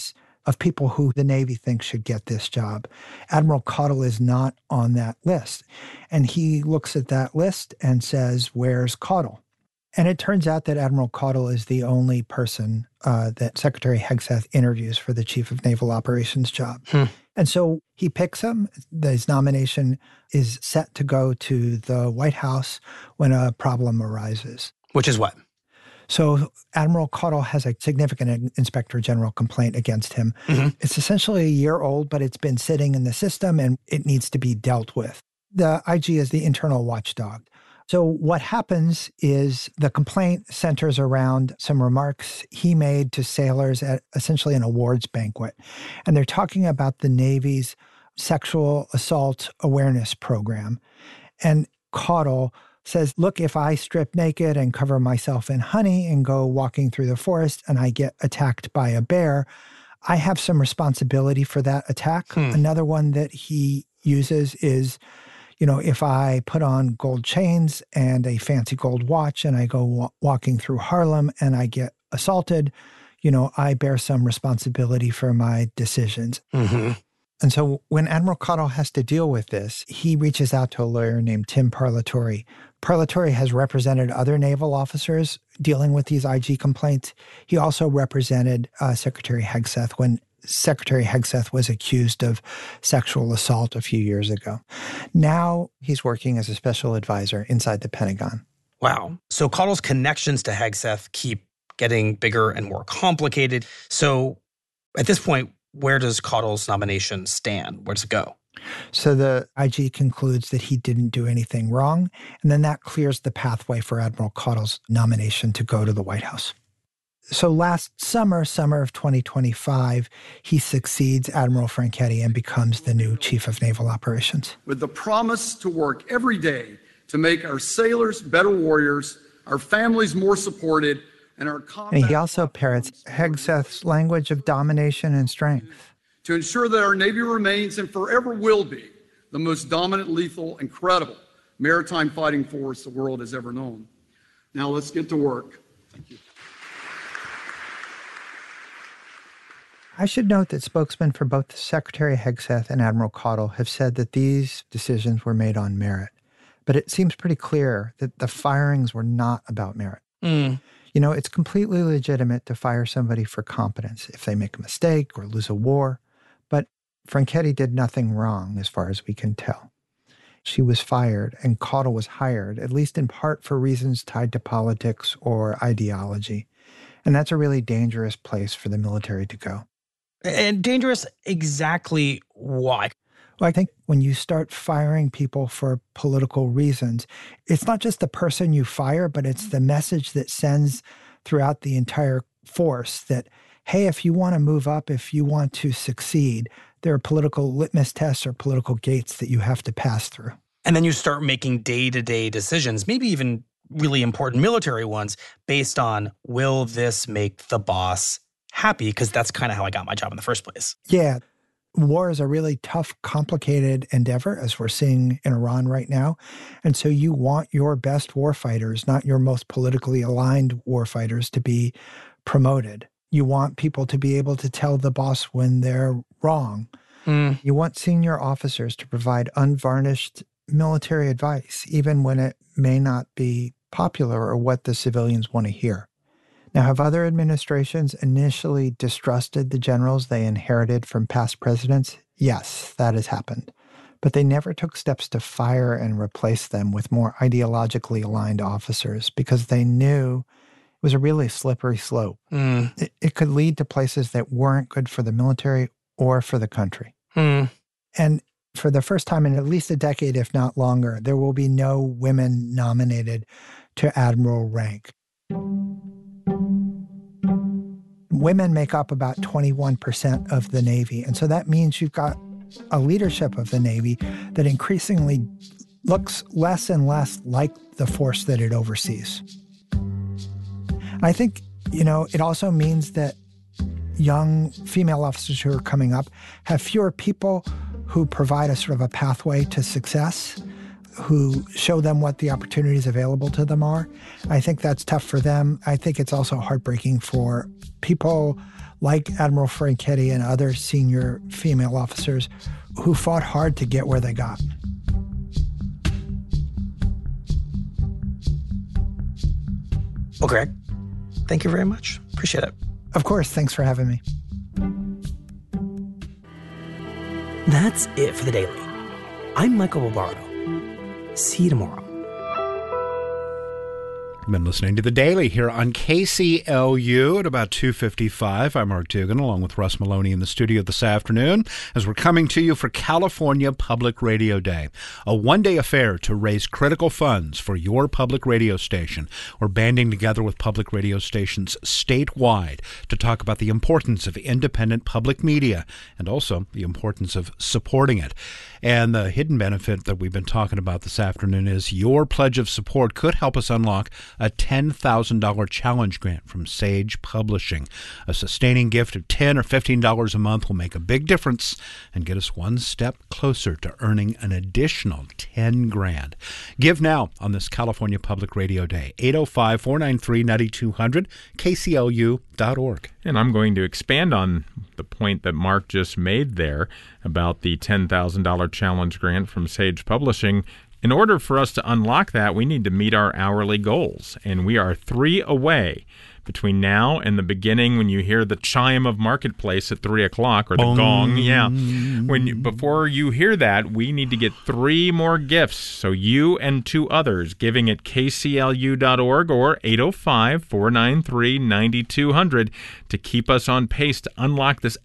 of people who the Navy thinks should get this job. Admiral Caudill is not on that list. And he looks at that list and says, where's Caudill? And it turns out that Admiral Caudill is the only person uh, that Secretary Hegseth interviews for the Chief of Naval Operations job. Hmm. And so he picks him. His nomination is set to go to the White House when a problem arises. Which is what? So Admiral Caudill has a significant Inspector General complaint against him. Mm-hmm. It's essentially a year old, but it's been sitting in the system and it needs to be dealt with. The I G is the internal watchdog. So what happens is the complaint centers around some remarks he made to sailors at essentially an awards banquet. And they're talking about the Navy's sexual assault awareness program. And Caudill says, look, if I strip naked and cover myself in honey and go walking through the forest and I get attacked by a bear, I have some responsibility for that attack. Hmm. Another one that he uses is, you know, if I put on gold chains and a fancy gold watch and I go wa- walking through Harlem and I get assaulted, you know, I bear some responsibility for my decisions. Mm-hmm. And so when Admiral Caudill has to deal with this, he reaches out to a lawyer named Tim Parlatore. Parlatore has represented other naval officers dealing with these I G complaints. He also represented uh, Secretary Hegseth when Secretary Hegseth was accused of sexual assault a few years ago. Now he's working as a special advisor inside the Pentagon. Wow. So Caudill's connections to Hegseth keep getting bigger and more complicated. So at this point, where does Caudill's nomination stand? Where does it go? So the I G concludes that he didn't do anything wrong, and then that clears the pathway for Admiral Caudill's nomination to go to the White House. So last summer, summer of twenty twenty-five, he succeeds Admiral Franchetti and becomes the new Chief of Naval Operations. With the promise to work every day to make our sailors better warriors, our families more supported, and our combat... And he also parrots Hegseth's language of domination and strength. To ensure that our Navy remains and forever will be the most dominant, lethal, and credible maritime fighting force the world has ever known. Now let's get to work. Thank you. I should note that spokesmen for both Secretary Hegseth and Admiral Caudill have said that these decisions were made on merit. But it seems pretty clear that the firings were not about merit. Mm. You know, it's completely legitimate to fire somebody for competence if they make a mistake or lose a war. But Franchetti did nothing wrong as far as we can tell. She was fired and Caudill was hired, at least in part for reasons tied to politics or ideology. And that's a really dangerous place for the military to go. And dangerous exactly why? Well, I think when you start firing people for political reasons, it's not just the person you fire, but it's the message that sends throughout the entire force that, hey, if you want to move up, if you want to succeed, there are political litmus tests or political gates that you have to pass through. And then you start making day-to-day decisions, maybe even really important military ones, based on, will this make the boss happy? Because that's kind of how I got my job in the first place. Yeah. War is a really tough, complicated endeavor, as we're seeing in Iran right now. And so you want your best warfighters, not your most politically aligned warfighters, to be promoted. You want people to be able to tell the boss when they're wrong. Mm. You want senior officers to provide unvarnished military advice, even when it may not be popular or what the civilians want to hear. Now, have other administrations initially distrusted the generals they inherited from past presidents? Yes, that has happened. But they never took steps to fire and replace them with more ideologically aligned officers because they knew it was a really slippery slope. Mm. It, it could lead to places that weren't good for the military or for the country. Mm. And for the first time in at least a decade, if not longer, there will be no women nominated to admiral rank. Women make up about twenty-one percent of the Navy. And so that means you've got a leadership of the Navy that increasingly looks less and less like the force that it oversees. I think, you know, it also means that young female officers who are coming up have fewer people who provide a sort of a pathway to success, who show them what the opportunities available to them are. I think that's tough for them. I think it's also heartbreaking for people like Admiral Franchetti and other senior female officers who fought hard to get where they got. Well, Greg, thank you very much. Appreciate it. Of course. Thanks for having me. That's it for The Daily. I'm Michael Barbaro. See you tomorrow. Been listening to The Daily here on K C L U at about two fifty-five. I'm Mark Dugan, along with Russ Maloney in the studio this afternoon as we're coming to you for California Public Radio Day, a one-day affair to raise critical funds for your public radio station. We're banding together with public radio stations statewide to talk about the importance of independent public media and also the importance of supporting it. And the hidden benefit that we've been talking about this afternoon is your pledge of support could help us unlock a ten thousand dollars challenge grant from Sage Publishing. A sustaining gift of ten dollars or fifteen dollars a month will make a big difference and get us one step closer to earning an additional ten grand. Give now on this California Public Radio Day. eight oh five, four nine three, nine two hundred, K C L U dot org. And I'm going to expand on the point that Mark just made there about the ten thousand dollars challenge grant from Sage Publishing. In order for us to unlock that, we need to meet our hourly goals, and we are three away. Between now and the beginning, when you hear the chime of Marketplace at three o'clock, or the Bong. gong, yeah. When you, before you hear that, we need to get three more gifts. So you and two others giving at K C L U dot org or eight oh five, four nine three, nine two hundred to keep us on pace to unlock this